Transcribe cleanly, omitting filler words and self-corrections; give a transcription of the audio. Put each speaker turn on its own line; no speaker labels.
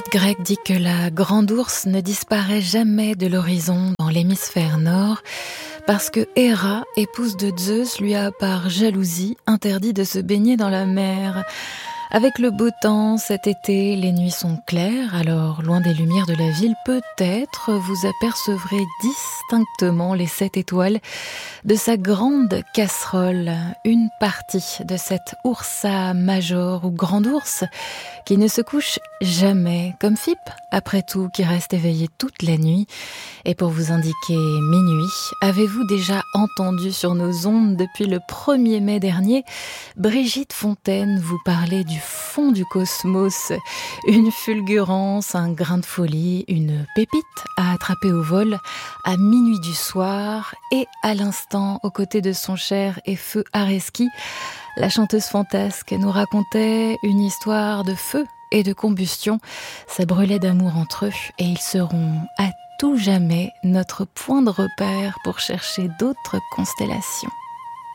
mythe grec dit que la grande ours ne disparaît jamais de l'horizon dans l'hémisphère nord parce que Héra, épouse de Zeus, lui a par jalousie interdit de se baigner dans la mer. Avec le beau temps cet été, les nuits sont claires, alors loin des lumières de la ville, peut-être vous apercevrez distinctement les 7 étoiles de sa grande casserole, une partie de cette Ursa Major ou grande ours qui ne se couche jamais, comme Phippe, après tout, qui reste éveillé toute la nuit. Et pour vous indiquer minuit, avez-vous déjà entendu sur nos ondes depuis le 1er mai dernier Brigitte Fontaine vous parler du fond du cosmos, une fulgurance, un grain de folie, une pépite à attraper au vol à minuit du soir et à l'instant aux côtés de son cher et feu Areski. La chanteuse fantasque nous racontait une histoire de feu et de combustion. Ça brûlait d'amour entre eux et ils seront à tout jamais notre point de repère pour chercher d'autres constellations.